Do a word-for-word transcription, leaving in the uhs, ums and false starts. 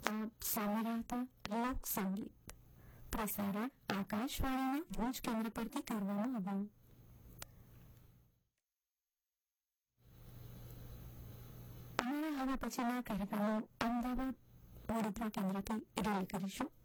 આપ સાંભળી હતા લોક સંગીત. પ્રસારણ આકાશવાણીના ભુજ કેન્દ્ર પરથી કરવામાં આવ્યું. અમારા હવે પછીના કાર્યક્રમો અમદાવાદ વડોદરા કેન્દ્રથી રિલે કરીશું.